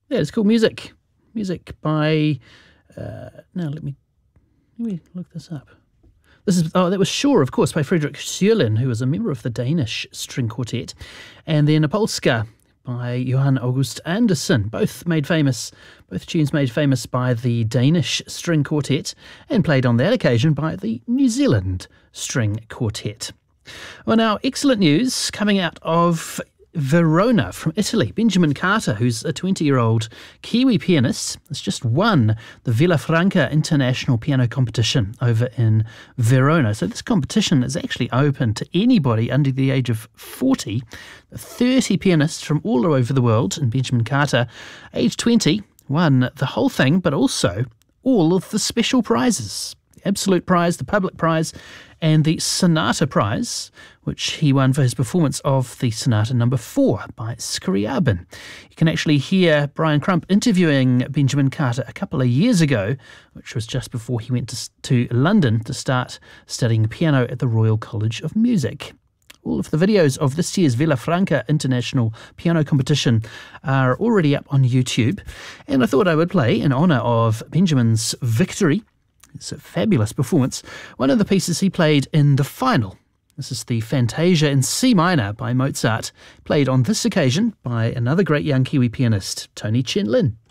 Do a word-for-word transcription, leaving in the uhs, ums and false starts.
Yeah, it's called Music. Music by, uh, now let me, let me look this up. This is, oh, that was Sure, of course, by Fredrik Sjölin, who was a member of the Danish string quartet. And then a Polska by Johan August Andersen, both made famous, both tunes made famous by the Danish string quartet and played on that occasion by the New Zealand string quartet. Well, now, excellent news coming out of Verona from Italy. Benjamin Carter, who's a twenty-year-old Kiwi pianist, has just won the Villafranca International Piano Competition over in Verona. So this competition is actually open to anybody under the age of forty. thirty pianists from all over the world, and Benjamin Carter, age twenty, won the whole thing, but also all of the special prizes. The Absolute Prize, the Public Prize, and the Sonata Prize, which he won for his performance of the Sonata Number Four by Scriabin. You can actually hear Brian Crump interviewing Benjamin Carter a couple of years ago, which was just before he went to, to London to start studying piano at the Royal College of Music. All of the videos of this year's Villafranca International Piano Competition are already up on YouTube, and I thought I would play in honour of Benjamin's victory. It's a fabulous performance. One of the pieces he played in the final. This is the Fantasia in C minor by Mozart, played on this occasion by another great young Kiwi pianist, Tony Chen Lin.